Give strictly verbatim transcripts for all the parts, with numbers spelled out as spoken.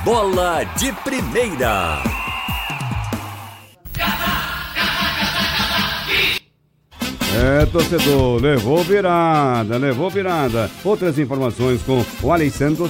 Bola de Primeira. É, torcedor, levou virada, levou virada. Outras informações com o Alex Santos.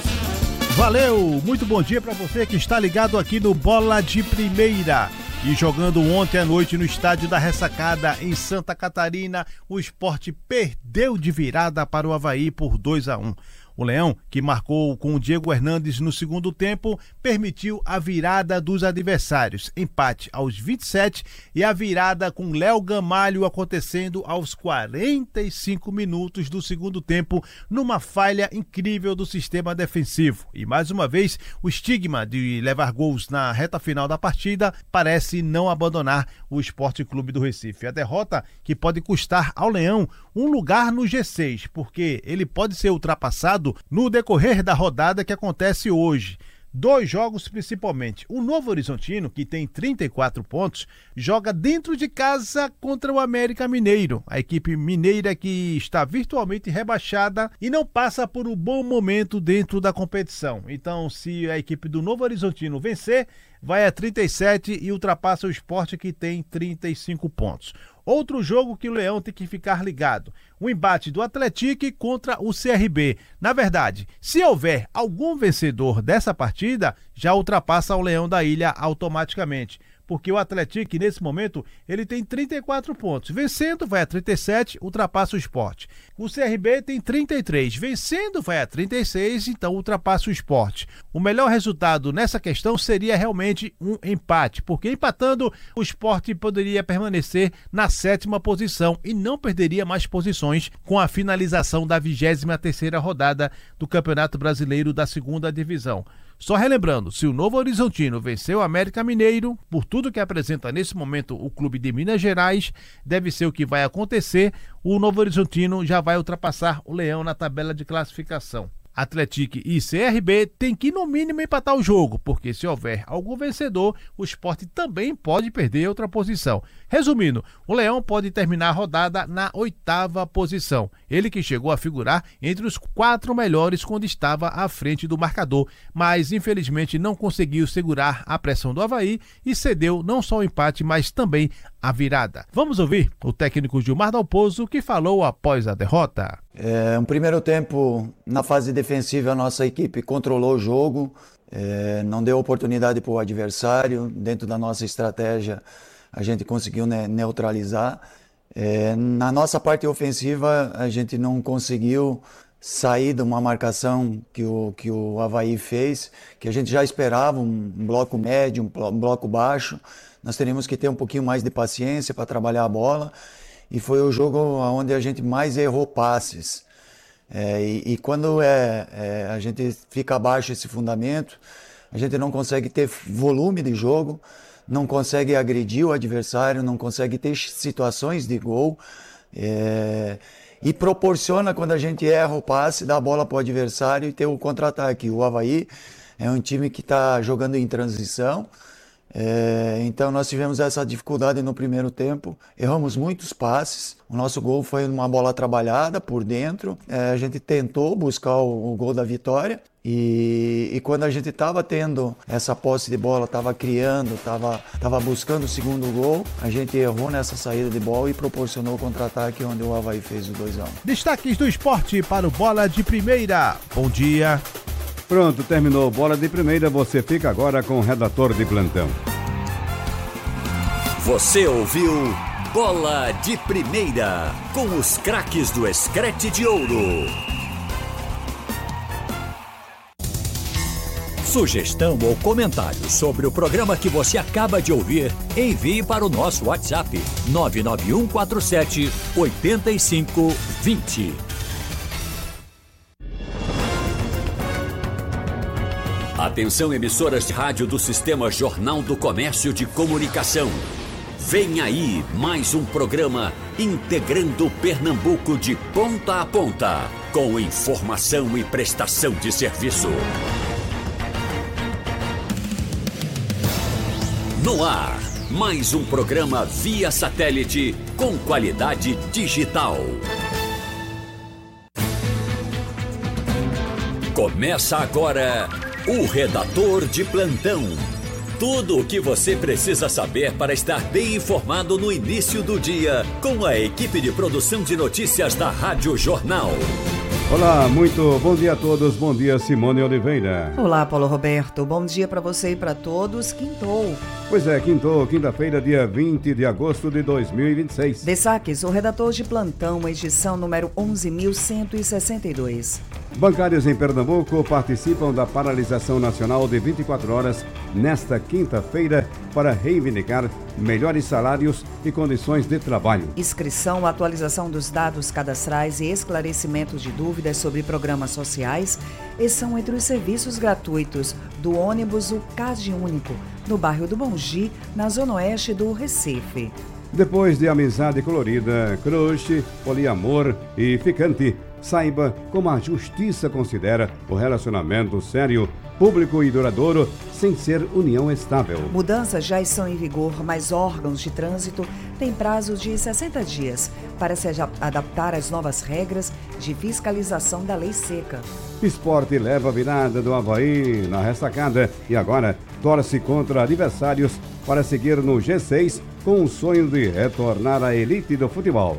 Valeu, muito bom dia para você que está ligado aqui no Bola de Primeira. E jogando ontem à noite no estádio da Ressacada, em Santa Catarina, o Sport perdeu de virada para o Avaí por dois a um. O Leão, que marcou com o Diego Hernandes no segundo tempo, permitiu a virada dos adversários. Empate aos vinte e sete e a virada com Léo Gamalho acontecendo aos quarenta e cinco minutos do segundo tempo, numa falha incrível do sistema defensivo. E mais uma vez, o estigma de levar gols na reta final da partida parece não abandonar o Sport Clube do Recife. A derrota que pode custar ao Leão um lugar no G seis, porque ele pode ser ultrapassado no decorrer da rodada que acontece hoje. Dois jogos principalmente. O Novo Horizontino, que tem trinta e quatro pontos, joga dentro de casa contra o América Mineiro. A equipe mineira que está virtualmente rebaixada e não passa por um bom momento dentro da competição. Então, se a equipe do Novo Horizontino vencer, vai a trinta e sete e ultrapassa o Sport, que tem trinta e cinco pontos. Outro jogo que o Leão tem que ficar ligado: o embate do Atlético contra o C R B. Na verdade, se houver algum vencedor dessa partida, já ultrapassa o Leão da Ilha automaticamente. Porque o Atlético, nesse momento, ele tem trinta e quatro pontos. Vencendo, vai a trinta e sete, ultrapassa o Sport. O C R B tem trinta e três. Vencendo, vai a trinta e seis, então ultrapassa o Sport. O melhor resultado nessa questão seria realmente um empate, porque empatando, o Sport poderia permanecer na sétima posição e não perderia mais posições com a finalização da vigésima terceira rodada do Campeonato Brasileiro da Segunda Divisão. Só relembrando, se o Novo Horizontino venceu o América Mineiro, por tudo que apresenta nesse momento o clube de Minas Gerais, deve ser o que vai acontecer, o Novo Horizontino já vai ultrapassar o Leão na tabela de classificação. Atlético e C R B tem que no mínimo empatar o jogo, porque se houver algum vencedor, o Sport também pode perder outra posição. Resumindo, o Leão pode terminar a rodada na oitava posição. Ele que chegou a figurar entre os quatro melhores quando estava à frente do marcador, mas infelizmente não conseguiu segurar a pressão do Avaí e cedeu não só o empate, mas também a virada. Vamos ouvir o técnico Gilmar Dalpozo, que falou após a derrota. É, um primeiro tempo, na fase defensiva, a nossa equipe controlou o jogo, é, não deu oportunidade para o adversário. Dentro da nossa estratégia, a gente conseguiu ne- neutralizar. É, na nossa parte ofensiva, a gente não conseguiu sair de uma marcação que o, que o Avaí fez, que a gente já esperava, um bloco médio, um bloco baixo. Nós teríamos que ter um pouquinho mais de paciência para trabalhar a bola. E foi o jogo onde a gente mais errou passes. É, e, e quando é, é, a gente fica abaixo desse fundamento, a gente não consegue ter volume de jogo, não consegue agredir o adversário, não consegue ter situações de gol. É, e proporciona, quando a gente erra o passe, dar a bola para o adversário e ter o contra-ataque. O Avaí é um time que está jogando em transição. É, então nós tivemos essa dificuldade no primeiro tempo, erramos muitos passes, o nosso gol foi uma bola trabalhada por dentro, é, a gente tentou buscar o, o gol da vitória e, e quando a gente estava tendo essa posse de bola, estava criando, estava tava buscando o segundo gol, a gente errou nessa saída de bola e proporcionou o contra-ataque onde o Avaí fez o dois a um. Destaques do esporte para o Bola de Primeira. Bom dia. Pronto, terminou Bola de Primeira, você fica agora com o redator de plantão. Você ouviu Bola de Primeira, com os craques do Screte de Ouro. Sugestão ou comentário sobre o programa que você acaba de ouvir, envie para o nosso WhatsApp nove nove um quatro sete oito cinco dois zero. Atenção, emissoras de rádio do Sistema Jornal do Comércio de Comunicação. Vem aí mais um programa integrando Pernambuco de ponta a ponta, com informação e prestação de serviço. No ar, mais um programa via satélite com qualidade digital. Começa agora O redator de plantão. Tudo o que você precisa saber para estar bem informado no início do dia, com a equipe de produção de notícias da Rádio Jornal. Olá, muito bom dia a todos. Bom dia, Simone Oliveira. Olá, Paulo Roberto. Bom dia para você e para todos. Quintou. Pois é, quintou, quinta-feira, dia vinte de agosto de dois mil e vinte e seis. Destaques: o redator de plantão, edição número onze mil cento e sessenta e dois. Bancários em Pernambuco participam da paralisação nacional de vinte e quatro horas nesta quinta-feira para reivindicar melhores salários e condições de trabalho. Inscrição, atualização dos dados cadastrais e esclarecimentos de dúvidas sobre programas sociais e são entre os serviços gratuitos do ônibus o Cade Único, no bairro do Bongi, na zona oeste do Recife. Depois de amizade colorida, crush, poliamor e ficante, saiba como a justiça considera o relacionamento sério, público e duradouro sem ser união estável. Mudanças já estão em vigor, mas órgãos de trânsito têm prazo de sessenta dias para se adaptar às novas regras de fiscalização da lei seca. Esporte leva a virada do Avaí na ressacada e agora torce contra adversários para seguir no G seis com o sonho de retornar à elite do futebol.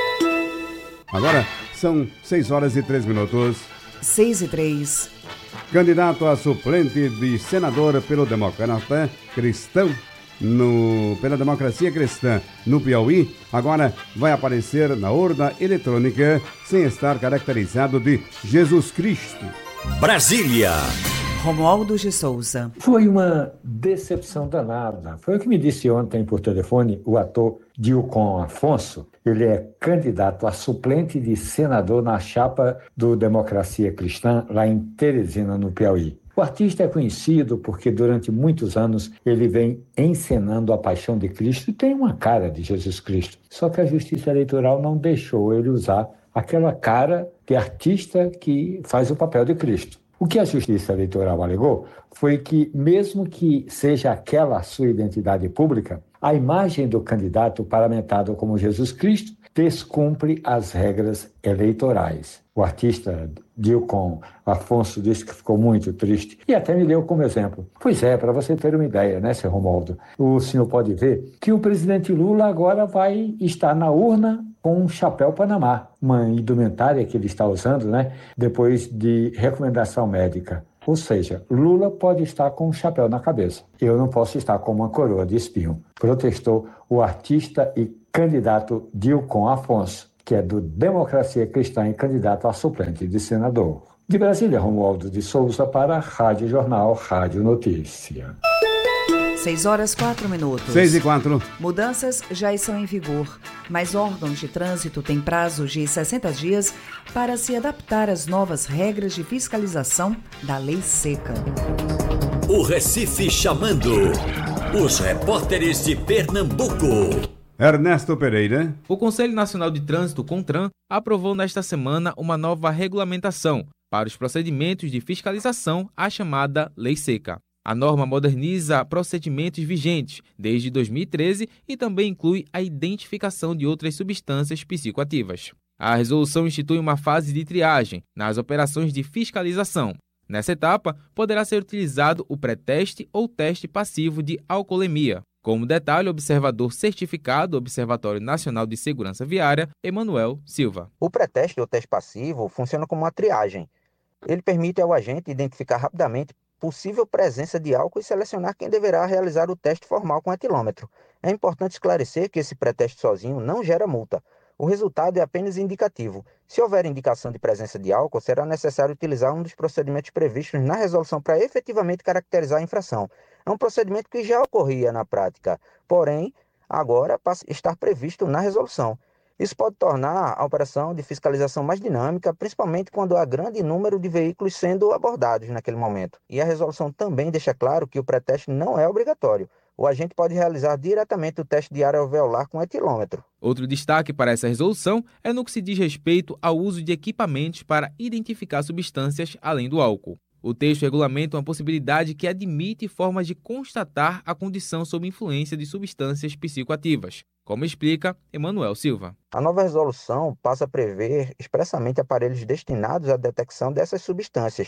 Agora são seis horas e três minutos. seis e três. Candidato a suplente de senador pelo Democrata Cristão, no, pela Democracia Cristã no Piauí, agora vai aparecer na urna eletrônica sem estar caracterizado de Jesus Cristo. Brasília. Romualdo de Souza. Foi uma decepção danada. Foi o que me disse ontem por telefone o ator Dilcon Afonso. Ele é candidato a suplente de senador na chapa do Democracia Cristã, lá em Teresina, no Piauí. O artista é conhecido porque durante muitos anos ele vem encenando a paixão de Cristo e tem uma cara de Jesus Cristo. Só que a Justiça Eleitoral não deixou ele usar aquela cara de artista que faz o papel de Cristo. O que a Justiça Eleitoral alegou foi que, mesmo que seja aquela a sua identidade pública, a imagem do candidato paramentado como Jesus Cristo descumpre as regras eleitorais. O artista Dilcon Afonso disse que ficou muito triste e até me deu como exemplo. Pois é, para você ter uma ideia, né, seu Romualdo? O senhor pode ver que o presidente Lula agora vai estar na urna com um chapéu Panamá, uma indumentária que ele está usando, né, depois de recomendação médica. Ou seja, Lula pode estar com um chapéu na cabeça. Eu não posso estar com uma coroa de espinho. Protestou o artista e candidato Dilcon Afonso, que é do Democracia Cristã e candidato a suplente de senador. De Brasília, Romualdo de Souza para a Rádio Jornal, Rádio Notícia. seis horas, quatro minutos. seis e quatro. Mudanças já estão em vigor, mas órgãos de trânsito têm prazo de sessenta dias para se adaptar às novas regras de fiscalização da lei seca. O Recife chamando. Os repórteres de Pernambuco. Ernesto Pereira. O Conselho Nacional de Trânsito, CONTRAN, aprovou nesta semana uma nova regulamentação para os procedimentos de fiscalização, a chamada Lei Seca. A norma moderniza procedimentos vigentes desde dois mil e treze e também inclui a identificação de outras substâncias psicoativas. A resolução institui uma fase de triagem nas operações de fiscalização. Nessa etapa, poderá ser utilizado o pré-teste ou teste passivo de alcoolemia. Como detalhe, o observador certificado do Observatório Nacional de Segurança Viária, Emanuel Silva. O pré-teste ou teste passivo funciona como uma triagem. Ele permite ao agente identificar rapidamente possível presença de álcool e selecionar quem deverá realizar o teste formal com etilômetro. É importante esclarecer que esse pré-teste sozinho não gera multa. O resultado é apenas indicativo. Se houver indicação de presença de álcool, será necessário utilizar um dos procedimentos previstos na resolução para efetivamente caracterizar a infração. É um procedimento que já ocorria na prática, porém, agora passa a estar previsto na resolução. Isso pode tornar a operação de fiscalização mais dinâmica, principalmente quando há grande número de veículos sendo abordados naquele momento. E a resolução também deixa claro que o pré-teste não é obrigatório. O agente pode realizar diretamente o teste de área alveolar com etilômetro. Outro destaque para essa resolução é no que se diz respeito ao uso de equipamentos para identificar substâncias além do álcool. O texto regulamenta uma possibilidade que admite formas de constatar a condição sob influência de substâncias psicoativas, como explica Emanuel Silva. A nova resolução passa a prever expressamente aparelhos destinados à detecção dessas substâncias,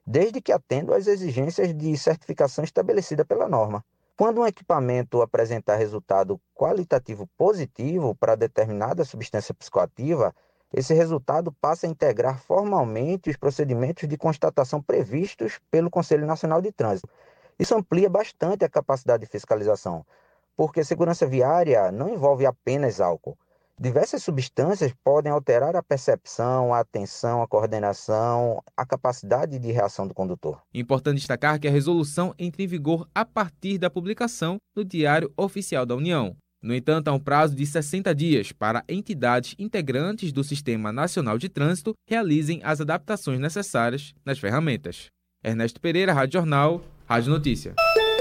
desde que atenda às exigências de certificação estabelecida pela norma. Quando um equipamento apresentar resultado qualitativo positivo para determinada substância psicoativa, esse resultado passa a integrar formalmente os procedimentos de constatação previstos pelo Conselho Nacional de Trânsito. Isso amplia bastante a capacidade de fiscalização, porque segurança viária não envolve apenas álcool. Diversas substâncias podem alterar a percepção, a atenção, a coordenação, a capacidade de reação do condutor. Importante destacar que a resolução entra em vigor a partir da publicação no Diário Oficial da União. No entanto, há um prazo de sessenta dias para entidades integrantes do Sistema Nacional de Trânsito realizem as adaptações necessárias nas ferramentas. Ernesto Pereira, Rádio Jornal, Rádio Notícia.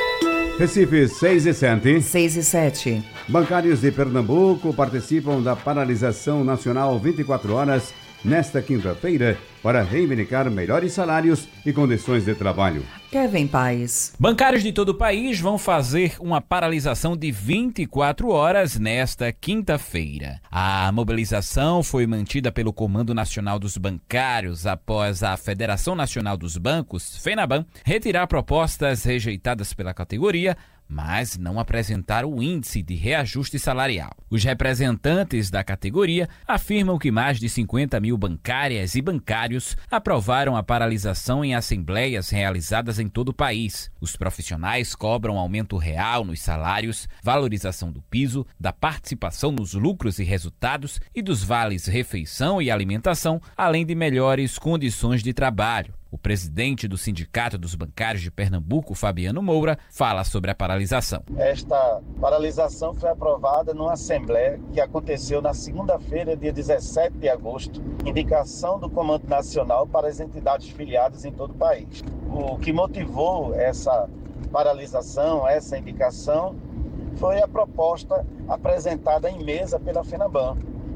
Recife, seis e sete. seis e sete. Bancários de Pernambuco participam da paralisação nacional vinte e quatro horas nesta quinta-feira para reivindicar melhores salários e condições de trabalho. Kevin Paes. Bancários de todo o país vão fazer uma paralisação de vinte e quatro horas nesta quinta-feira. A mobilização foi mantida pelo Comando Nacional dos Bancários após a Federação Nacional dos Bancos, FENABAN, retirar propostas rejeitadas pela categoria, mas não apresentar o índice de reajuste salarial. Os representantes da categoria afirmam que mais de cinquenta mil bancárias e bancários aprovaram a paralisação em assembleias realizadas em todo o país. Os profissionais cobram aumento real nos salários, valorização do piso, da participação nos lucros e resultados e dos vales refeição e alimentação, além de melhores condições de trabalho. O presidente do Sindicato dos Bancários de Pernambuco, Fabiano Moura, fala sobre a paralisação. Esta paralisação foi aprovada numa assembleia que aconteceu na segunda-feira, dia dezessete de agosto, indicação do Comando Nacional para as entidades filiadas em todo o país. O que motivou essa paralisação, essa indicação, foi a proposta apresentada em mesa pela FENABAN,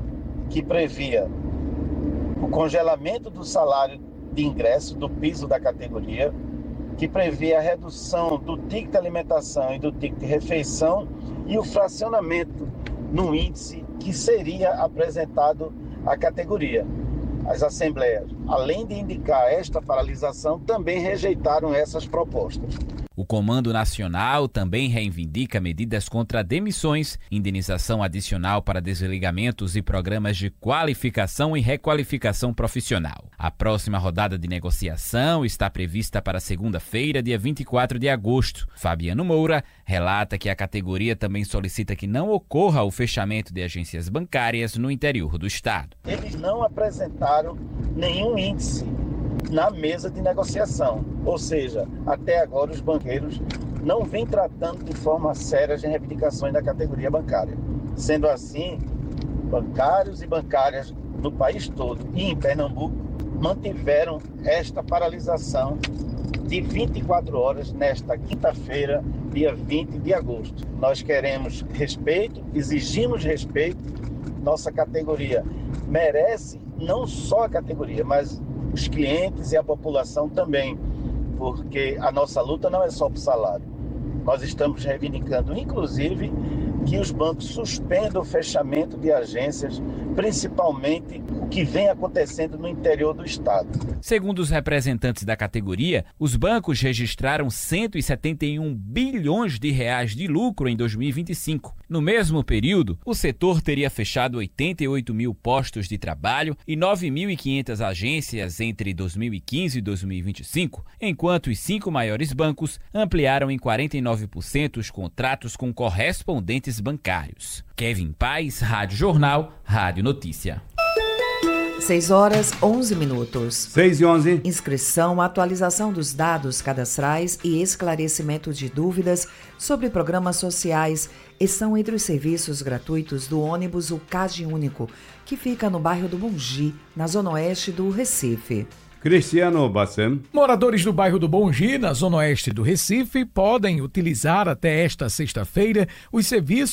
que previa o congelamento do salário de ingresso do piso da categoria, que previa a redução do ticket de alimentação e do ticket de refeição e o fracionamento no índice que seria apresentado à categoria. As assembleias, além de indicar esta paralisação, também rejeitaram essas propostas. O Comando Nacional também reivindica medidas contra demissões, indenização adicional para desligamentos e programas de qualificação e requalificação profissional. A próxima rodada de negociação está prevista para segunda-feira, dia vinte e quatro de agosto. Fabiano Moura relata que a categoria também solicita que não ocorra o fechamento de agências bancárias no interior do estado. Eles não apresentaram nenhum índice na mesa de negociação, ou seja, até agora os banqueiros não vêm tratando de forma séria as reivindicações da categoria bancária. Sendo assim, bancários e bancárias no país todo e em Pernambuco mantiveram esta paralisação de vinte e quatro horas nesta quinta-feira, dia vinte de agosto. Nós queremos respeito, exigimos respeito, nossa categoria merece, não só a categoria, mas os clientes e a população também, porque a nossa luta não é só por salário. Nós estamos reivindicando, inclusive, que os bancos suspendam o fechamento de agências, principalmente o que vem acontecendo no interior do estado. Segundo os representantes da categoria, os bancos registraram cento e setenta e um bilhões de reais de lucro em dois mil e vinte e cinco. No mesmo período, o setor teria fechado oitenta e oito mil postos de trabalho e nove mil e quinhentas agências entre dois mil e quinze e dois mil e vinte e cinco, enquanto os cinco maiores bancos ampliaram em quarenta e nove por cento os contratos com correspondentes bancários. Kevin Paes, Rádio Jornal, Rádio Notícia. seis horas, onze minutos. seis e onze. Inscrição, atualização dos dados cadastrais e esclarecimento de dúvidas sobre programas sociais estão entre os serviços gratuitos do ônibus O Cade Único, que fica no bairro do Bongi, na zona oeste do Recife. Cristiano Bassem. Moradores do bairro do Bongi, na zona oeste do Recife, podem utilizar até esta sexta-feira os serviços da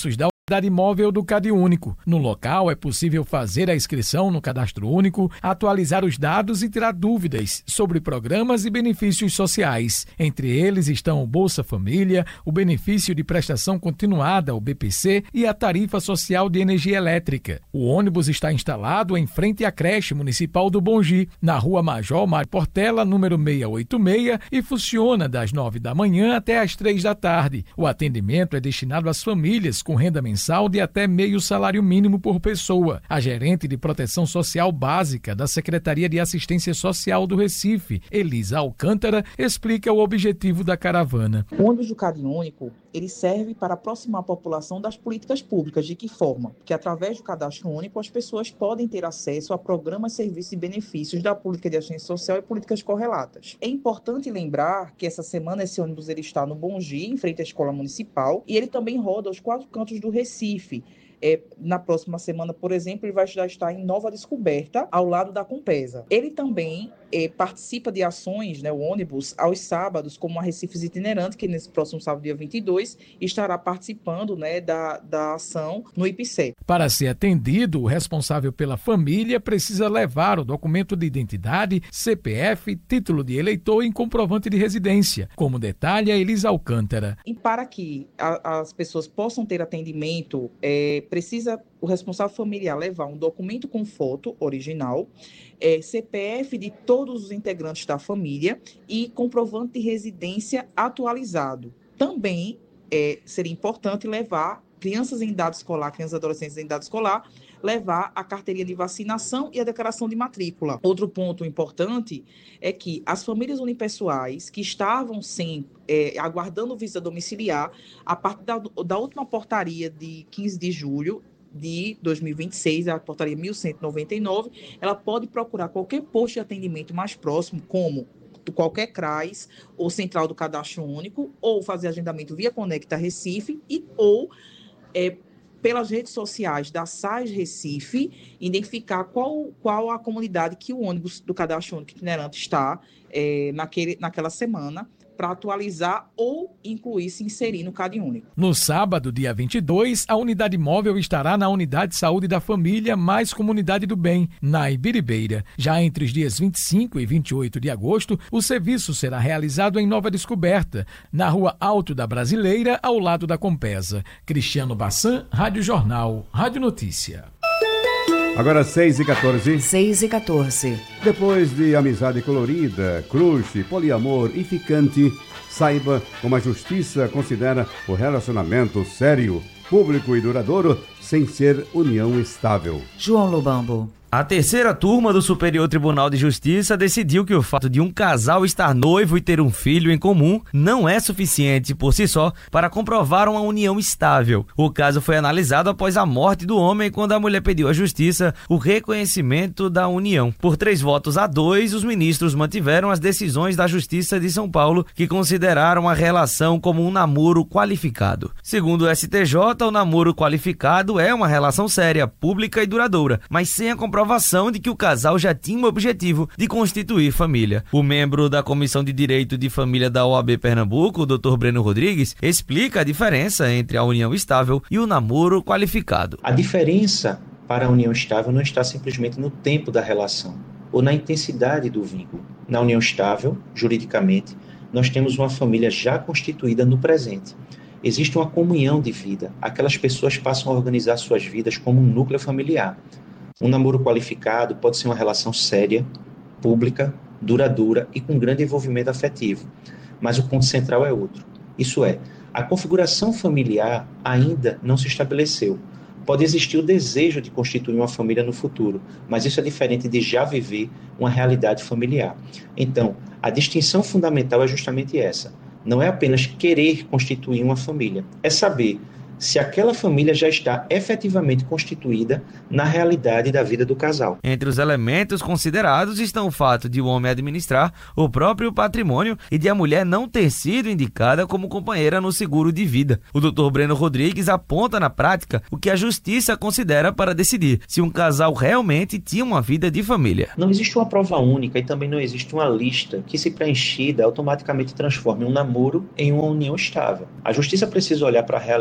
unidade móvel do CadÚnico. No local é possível fazer a inscrição no Cadastro Único, atualizar os dados e tirar dúvidas sobre programas e benefícios sociais. Entre eles estão o Bolsa Família, o benefício de prestação continuada, o B P C, e a tarifa social de energia elétrica. O ônibus está instalado em frente à creche municipal do Bongi, na Rua Major Mário Portela, número seiscentos e oitenta e seis, e funciona das nove da manhã até às três da tarde. O atendimento é destinado às famílias com renda mensal de até meio salário mínimo por pessoa. A gerente de Proteção Social Básica da Secretaria de Assistência Social do Recife, Elisa Alcântara, explica o objetivo da caravana. O ônibus do CadÚnico, ele serve para aproximar a população das políticas públicas. De que forma? Que através do Cadastro Único as pessoas podem ter acesso a programas, serviços e benefícios da política de assistência social e políticas correlatas. É importante lembrar que essa semana esse ônibus ele está no Bongi, em frente à Escola Municipal, e ele também roda aos quatro cantos do Recife. É, na próxima semana, por exemplo, ele vai já estar em Nova Descoberta, ao lado da Compesa. Ele também é, participa de ações, né, o ônibus, aos sábados, como a Recifes Itinerante, que nesse próximo sábado, dia vinte e dois, estará participando, né, da, da ação no I P C E. Para ser atendido, o responsável pela família precisa levar o documento de identidade, C P F, título de eleitor e comprovante de residência, como detalha Elisa Alcântara. E para que a, as pessoas possam ter atendimento, é, precisa o responsável familiar levar um documento com foto original, é, C P F de todos os integrantes da família e comprovante de residência atualizado. Também é, seria importante levar crianças em idade escolar, crianças e adolescentes em idade escolar, levar a carteirinha de vacinação e a declaração de matrícula. Outro ponto importante é que as famílias unipessoais que estavam sem, é, aguardando visita domiciliar, a partir da, da última portaria de quinze de julho de dois mil e vinte e seis, a portaria mil cento e noventa e nove, ela pode procurar qualquer posto de atendimento mais próximo, como qualquer C R A S ou Central do Cadastro Único, ou fazer agendamento via Conecta Recife, e, ou é, pelas redes sociais da S A I S Recife, identificar qual, qual a comunidade que o ônibus do Cadastro Único Itinerante está é, naquele, naquela semana, para atualizar ou incluir, se inserir no CadÚnico. No sábado, dia vinte e dois, a unidade móvel estará na Unidade de Saúde da Família mais Comunidade do Bem, na Ibiribeira. Já entre os dias vinte e cinco e vinte e oito de agosto, o serviço será realizado em Nova Descoberta, na Rua Alto da Brasileira, ao lado da Compesa. Cristiano Bassan, Rádio Jornal, Rádio Notícia. Agora seis e quatorze. seis e quatorze. Depois de amizade colorida, crush, poliamor e ficante, saiba como a justiça considera o relacionamento sério, público e duradouro sem ser união estável. João Lubambo. A terceira turma do Superior Tribunal de Justiça decidiu que o fato de um casal estar noivo e ter um filho em comum não é suficiente por si só para comprovar uma união estável. O caso foi analisado após a morte do homem, quando a mulher pediu à Justiça o reconhecimento da união. Por três votos a dois, os ministros mantiveram as decisões da Justiça de São Paulo, que consideraram a relação como um namoro qualificado. Segundo o S T J, o namoro qualificado é uma relação séria, pública e duradoura, mas sem a comprovação comprovação de que o casal já tinha o objetivo de constituir família. O membro da Comissão de Direito de Família da O A B Pernambuco, o doutor Breno Rodrigues, explica a diferença entre a união estável e o namoro qualificado. A diferença para a união estável não está simplesmente no tempo da relação ou na intensidade do vínculo. Na união estável, juridicamente, nós temos uma família já constituída no presente. Existe uma comunhão de vida. Aquelas pessoas passam a organizar suas vidas como um núcleo familiar. Um namoro qualificado pode ser uma relação séria, pública, duradoura e com grande envolvimento afetivo. Mas o ponto central é outro. Isso é, a configuração familiar ainda não se estabeleceu. Pode existir o desejo de constituir uma família no futuro, mas isso é diferente de já viver uma realidade familiar. Então, a distinção fundamental é justamente essa. Não é apenas querer constituir uma família, é saber se aquela família já está efetivamente constituída na realidade da vida do casal. Entre os elementos considerados estão o fato de o homem administrar o próprio patrimônio e de a mulher não ter sido indicada como companheira no seguro de vida. O doutor Breno Rodrigues aponta na prática o que a justiça considera para decidir se um casal realmente tinha uma vida de família. Não existe uma prova única e também não existe uma lista que, se preenchida, automaticamente transforme um namoro em uma união estável. A justiça precisa olhar para a realidade com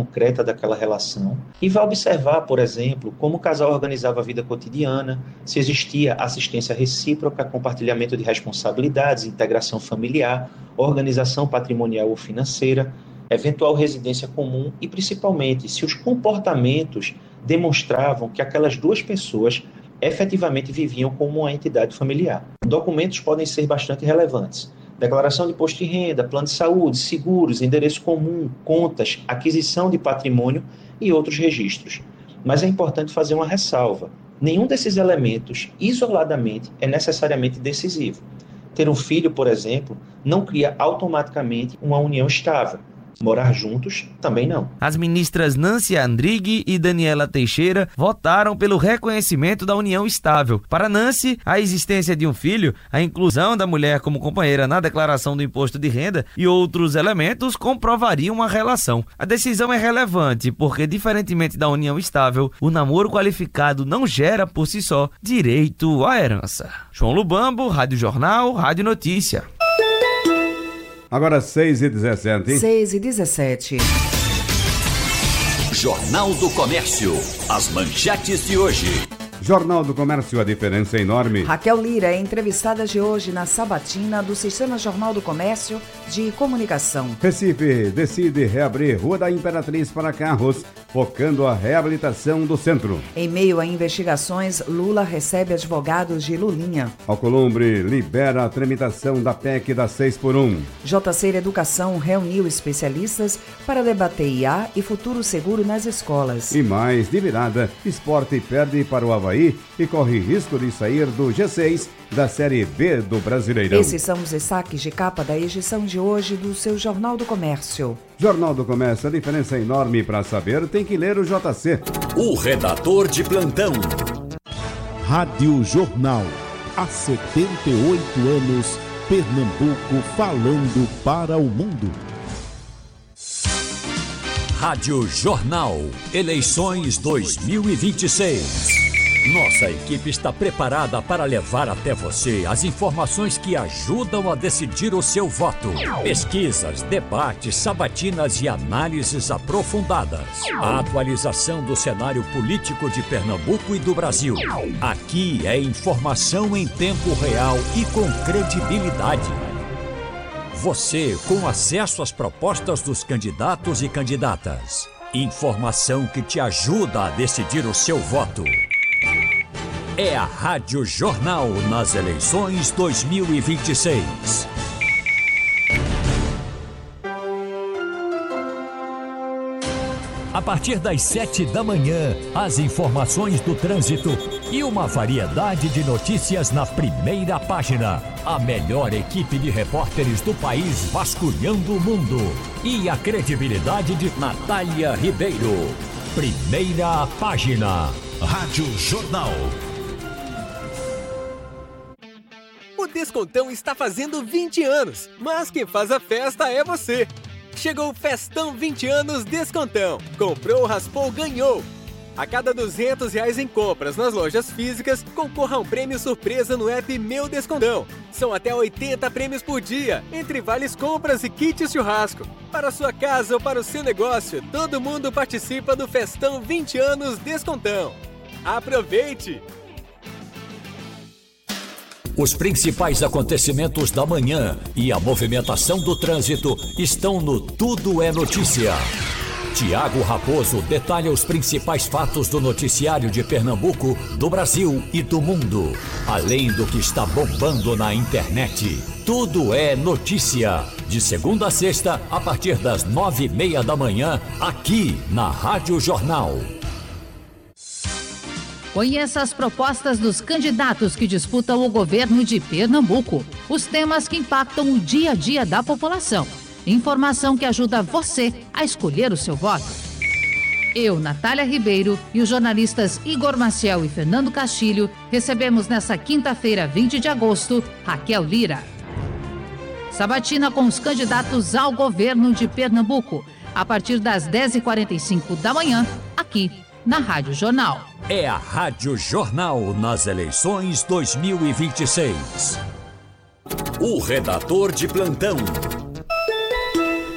concreta daquela relação e vai observar, por exemplo, como o casal organizava a vida cotidiana, se existia assistência recíproca, compartilhamento de responsabilidades, integração familiar, organização patrimonial ou financeira, eventual residência comum e, principalmente, se os comportamentos demonstravam que aquelas duas pessoas efetivamente viviam como uma entidade familiar. Documentos podem ser bastante relevantes. Declaração de imposto de renda, plano de saúde, seguros, endereço comum, contas, aquisição de patrimônio e outros registros. Mas é importante fazer uma ressalva. Nenhum desses elementos, isoladamente, é necessariamente decisivo. Ter um filho, por exemplo, não cria automaticamente uma união estável. Morar juntos, também não. As ministras Nancy Andrighi e Daniela Teixeira votaram pelo reconhecimento da união estável. Para Nancy, a existência de um filho, a inclusão da mulher como companheira na declaração do imposto de renda e outros elementos comprovariam a relação. A decisão é relevante porque, diferentemente da união estável, o namoro qualificado não gera, por si só, direito à herança. João Lubambo, Rádio Jornal, Rádio Notícia. Agora seis e dezessete. seis e dezessete. Jornal do Comércio. As manchetes de hoje. Jornal do Comércio, a diferença é enorme. Raquel Lira é entrevistada de hoje na sabatina do Sistema Jornal do Comércio de Comunicação. Recife decide reabrir Rua da Imperatriz para carros, focando a reabilitação do centro. Em meio a investigações, Lula recebe advogados de Lulinha. Alcolumbre libera a tramitação da P E C da seis por um. J C Educação reuniu especialistas para debater I A e futuro seguro nas escolas. E mais, de virada, Esporte perde para o Avaí e corre risco de sair do G seis da Série B do Brasileirão. Esses são os destaques de capa da edição de hoje do seu Jornal do Comércio. Jornal do Comércio, a diferença é enorme. Para saber, tem que ler o J C. O redator de plantão. Rádio Jornal. Há setenta e oito anos, Pernambuco falando para o mundo. Rádio Jornal. Eleições dois mil e vinte e seis. Nossa equipe está preparada para levar até você as informações que ajudam a decidir o seu voto. Pesquisas, debates, sabatinas e análises aprofundadas. A atualização do cenário político de Pernambuco e do Brasil. Aqui é informação em tempo real e com credibilidade. Você com acesso às propostas dos candidatos e candidatas. Informação que te ajuda a decidir o seu voto. É a Rádio Jornal nas eleições dois mil e vinte e seis. A partir das sete da manhã, as informações do trânsito e uma variedade de notícias na primeira página. A melhor equipe de repórteres do país vasculhando o mundo. E a credibilidade de Natália Ribeiro. Primeira página. Rádio Jornal. O Descontão está fazendo vinte anos, mas quem faz a festa é você. Chegou o Festão vinte anos Descontão. Comprou, raspou, ganhou. A cada duzentos reais em compras nas lojas físicas, concorra a um prêmio surpresa no app Meu Descontão. São até oitenta prêmios por dia, entre vales compras e kits churrasco. Para sua casa ou para o seu negócio, todo mundo participa do Festão vinte anos Descontão. Aproveite! Os principais acontecimentos da manhã e a movimentação do trânsito estão no Tudo é Notícia. Tiago Raposo detalha os principais fatos do noticiário de Pernambuco, do Brasil e do mundo. Além do que está bombando na internet. Tudo é Notícia. De segunda a sexta, a partir das nove e meia da manhã, aqui na Rádio Jornal. Conheça as propostas dos candidatos que disputam o governo de Pernambuco. Os temas que impactam o dia a dia da população. Informação que ajuda você a escolher o seu voto. Eu, Natália Ribeiro, e os jornalistas Igor Maciel e Fernando Castilho recebemos nesta quinta-feira, vinte de agosto, Raquel Lira. Sabatina com os candidatos ao governo de Pernambuco, a partir das dez e quarenta e cinco da manhã, aqui na Rádio Jornal. É a Rádio Jornal nas eleições dois mil e vinte e seis. O redator de plantão.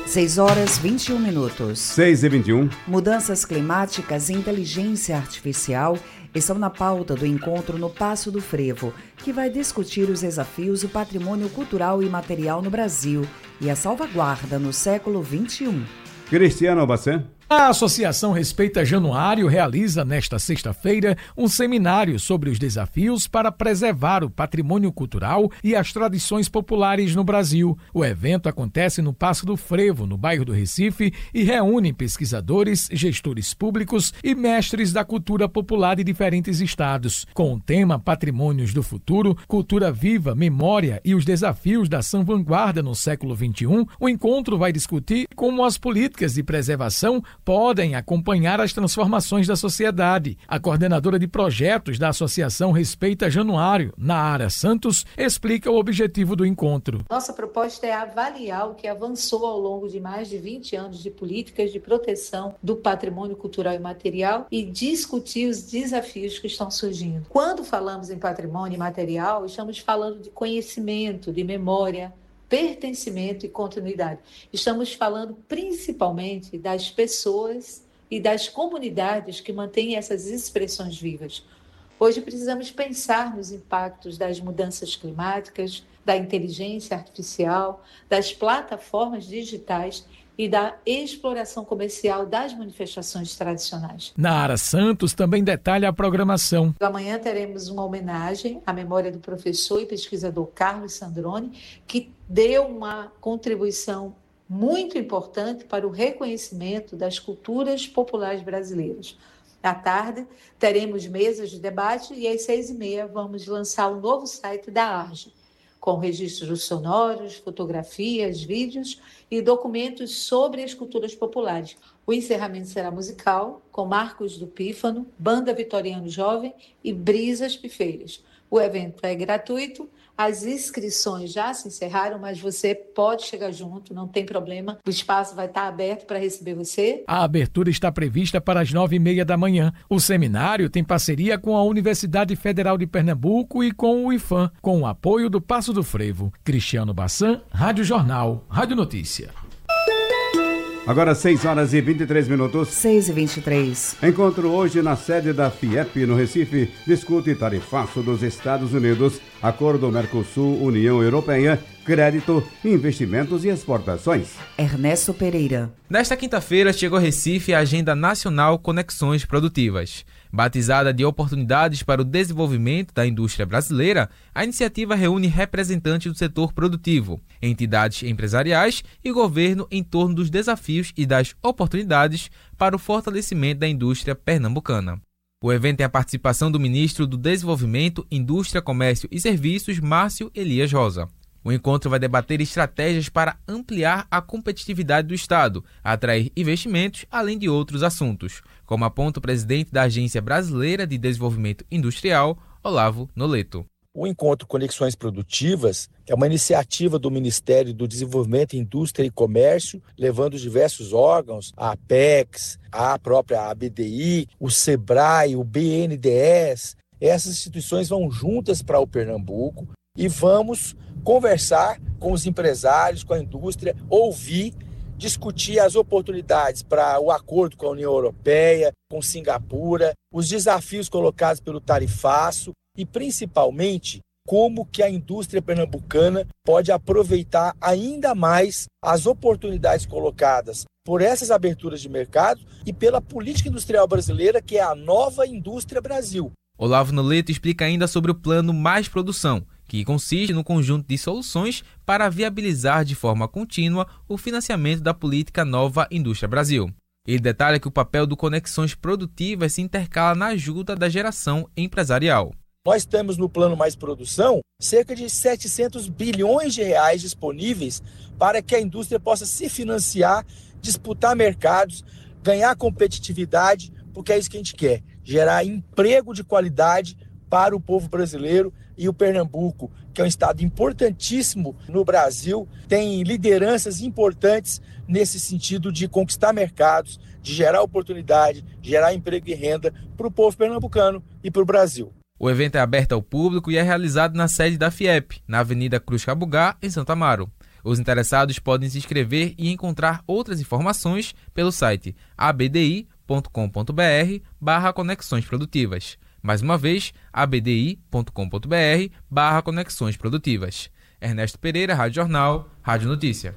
seis horas vinte e um minutos. seis e vinte e um. Mudanças climáticas e inteligência artificial estão na pauta do encontro no Passo do Frevo, que vai discutir os desafios do patrimônio cultural e material no Brasil e a salvaguarda no século vinte e um. Cristiano Bassan. A Associação Respeita Januário realiza nesta sexta-feira um seminário sobre os desafios para preservar o patrimônio cultural e as tradições populares no Brasil. O evento acontece no Passo do Frevo, no bairro do Recife, e reúne pesquisadores, gestores públicos e mestres da cultura popular de diferentes estados. Com o tema Patrimônios do Futuro, Cultura Viva, Memória e os Desafios da Salvaguarda no século vinte e um, o encontro vai discutir como as políticas de preservação podem acompanhar as transformações da sociedade. A coordenadora de projetos da Associação Respeita Januário, Nara Santos, explica o objetivo do encontro. Nossa proposta é avaliar o que avançou ao longo de mais de vinte anos de políticas de proteção do patrimônio cultural e material e discutir os desafios que estão surgindo. Quando falamos em patrimônio material, estamos falando de conhecimento, de memória, pertencimento e continuidade. Estamos falando principalmente das pessoas e das comunidades que mantêm essas expressões vivas. Hoje precisamos pensar nos impactos das mudanças climáticas, da inteligência artificial, das plataformas digitais e da exploração comercial das manifestações tradicionais. Nara Santos também detalha a programação. Amanhã teremos uma homenagem à memória do professor e pesquisador Carlos Sandrone, que deu uma contribuição muito importante para o reconhecimento das culturas populares brasileiras. À tarde, teremos mesas de debate e às seis e meia vamos lançar o novo site da Arge, com registros sonoros, fotografias, vídeos e documentos sobre as culturas populares. O encerramento será musical, com Marcos do Pífano, Banda Vitoriano Jovem e Brisas Pifeiras. O evento é gratuito, as inscrições já se encerraram, mas você pode chegar junto, não tem problema. O espaço vai estar aberto para receber você. A abertura está prevista para as nove e meia da manhã. O seminário tem parceria com a Universidade Federal de Pernambuco e com o I F A M, com o apoio do Passo do Frevo. Cristiano Bassan, Rádio Jornal, Rádio Notícia. Agora seis horas e vinte e três minutos. seis e vinte e três. Encontro hoje na sede da FIEP, no Recife, discute tarifaço dos Estados Unidos, Acordo Mercosul-União Europeia, crédito, investimentos e exportações. Ernesto Pereira. Nesta quinta-feira chegou a Recife a Agenda Nacional Conexões Produtivas. Batizada de Oportunidades para o Desenvolvimento da Indústria Brasileira, a iniciativa reúne representantes do setor produtivo, entidades empresariais e governo em torno dos desafios e das oportunidades para o fortalecimento da indústria pernambucana. O evento tem a participação do ministro do Desenvolvimento, Indústria, Comércio e Serviços, Márcio Elias Rosa. O encontro vai debater estratégias para ampliar a competitividade do Estado, atrair investimentos, além de outros assuntos, como aponta o presidente da Agência Brasileira de Desenvolvimento Industrial, Olavo Noleto. O Encontro Conexões Produtivas é uma iniciativa do Ministério do Desenvolvimento, Indústria e Comércio, levando diversos órgãos, a Apex, a própria A B D I, o SEBRAE, o B N D E S. Essas instituições vão juntas para o Pernambuco e vamos conversar com os empresários, com a indústria, ouvir, discutir as oportunidades para o acordo com a União Europeia, com Singapura, os desafios colocados pelo tarifaço e, principalmente, como que a indústria pernambucana pode aproveitar ainda mais as oportunidades colocadas por essas aberturas de mercado e pela política industrial brasileira, que é a Nova Indústria Brasil. Olavo Noleto explica ainda sobre o Plano Mais Produção, que consiste no conjunto de soluções para viabilizar de forma contínua o financiamento da política Nova Indústria Brasil. Ele detalha que o papel do Conexões Produtivas se intercala na ajuda da geração empresarial. Nós temos no Plano Mais Produção cerca de setecentos bilhões de reais disponíveis para que a indústria possa se financiar, disputar mercados, ganhar competitividade, porque é isso que a gente quer, gerar emprego de qualidade para o povo brasileiro. E o Pernambuco, que é um estado importantíssimo no Brasil, tem lideranças importantes nesse sentido de conquistar mercados, de gerar oportunidade, gerar emprego e renda para o povo pernambucano e para o Brasil. O evento é aberto ao público e é realizado na sede da FIEP, na Avenida Cruz Cabugá, em Santo Amaro. Os interessados podem se inscrever e encontrar outras informações pelo site abdi ponto com ponto br barra conexões produtivas. Mais uma vez, abdi ponto com ponto br barra conexões produtivas. Ernesto Pereira, Rádio Jornal, Rádio Notícia.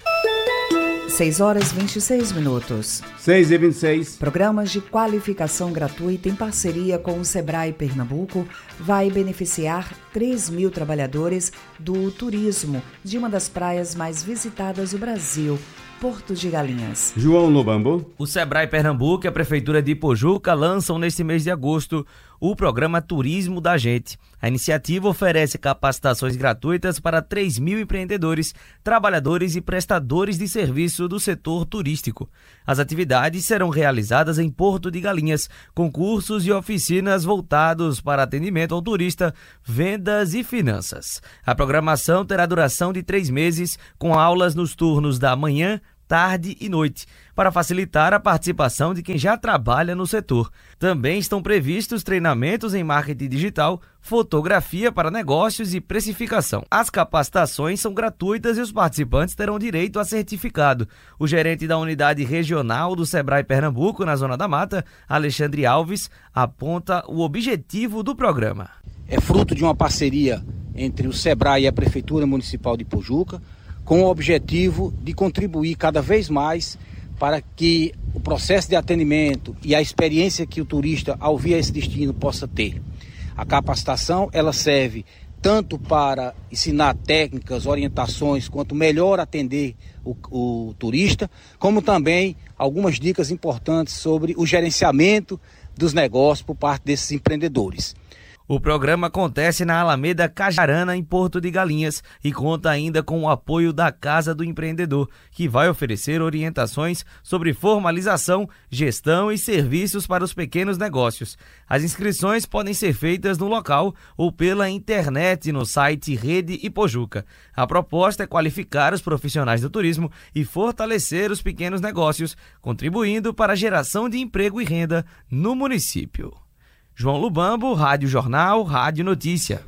seis horas e vinte e seis minutos. seis e vinte e seis. Programas de qualificação gratuita em parceria com o Sebrae Pernambuco vai beneficiar três mil trabalhadores do turismo de uma das praias mais visitadas do Brasil, Porto de Galinhas. João Lubambo. O Sebrae Pernambuco e a Prefeitura de Ipojuca lançam neste mês de agosto o programa Turismo da Gente. A iniciativa oferece capacitações gratuitas para três mil empreendedores, trabalhadores e prestadores de serviço do setor turístico. As atividades serão realizadas em Porto de Galinhas, com cursos e oficinas voltados para atendimento ao turista, vendas e finanças. A programação terá duração de três meses, com aulas nos turnos da manhã, tarde e noite, para facilitar a participação de quem já trabalha no setor. Também estão previstos treinamentos em marketing digital, fotografia para negócios e precificação. As capacitações são gratuitas e os participantes terão direito a certificado. O gerente da unidade regional do Sebrae Pernambuco, na Zona da Mata, Alexandre Alves, aponta o objetivo do programa. É fruto de uma parceria entre o Sebrae e a Prefeitura Municipal de Ipojuca, com o objetivo de contribuir cada vez mais para que o processo de atendimento e a experiência que o turista, ao vir a esse destino, possa ter. A capacitação, ela serve tanto para ensinar técnicas, orientações, quanto melhor atender o, o turista, como também algumas dicas importantes sobre o gerenciamento dos negócios por parte desses empreendedores. O programa acontece na Alameda Cajarana, em Porto de Galinhas, e conta ainda com o apoio da Casa do Empreendedor, que vai oferecer orientações sobre formalização, gestão e serviços para os pequenos negócios. As inscrições podem ser feitas no local ou pela internet no site Rede Ipojuca. A proposta é qualificar os profissionais do turismo e fortalecer os pequenos negócios, contribuindo para a geração de emprego e renda no município. João Lubambo, Rádio Jornal, Rádio Notícia.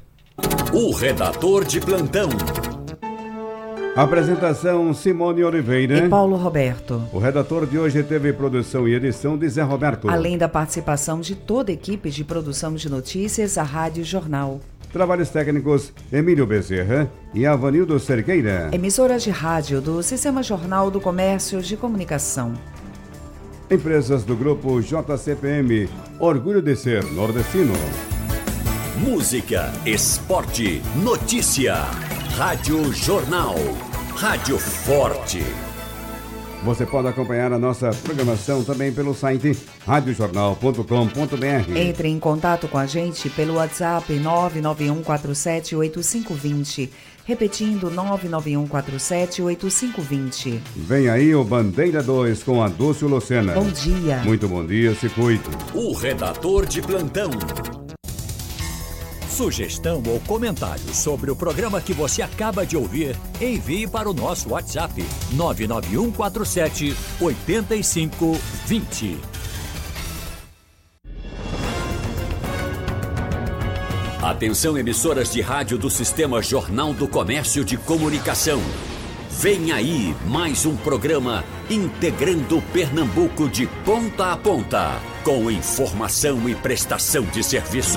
O redator de plantão. Apresentação Simone Oliveira e Paulo Roberto. O redator de hoje teve produção e edição de Zé Roberto. Além da participação de toda a equipe de produção de notícias, a Rádio Jornal. Trabalhos técnicos Emílio Bezerra e Avanildo Cerqueira. Emissoras de rádio do Sistema Jornal do Comércio de Comunicação. Empresas do Grupo J C P M, orgulho de ser nordestino. Música, esporte, notícia. Rádio Jornal. Rádio Forte. Você pode acompanhar a nossa programação também pelo site rádio jornal ponto com ponto br. Entre em contato com a gente pelo WhatsApp nove nove um quatro sete oito cinco dois zero. Repetindo, nove nove um quatro sete oito cinco dois zero. Vem aí o Bandeira dois com a Dulce Lucena. Bom dia. Muito bom dia, se cuide. O redator de plantão. Sugestão ou comentário sobre o programa que você acaba de ouvir, envie para o nosso WhatsApp nove nove um quatro sete oito cinco dois zero. Atenção, emissoras de rádio do Sistema Jornal do Comércio de Comunicação. Vem aí mais um programa integrando Pernambuco de ponta a ponta, com informação e prestação de serviço.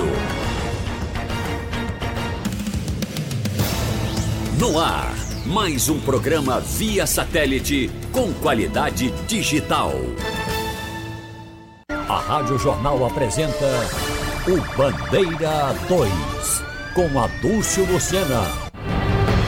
No ar, mais um programa via satélite com qualidade digital. A Rádio Jornal apresenta o Bandeira dois, com a Dulce Lucena.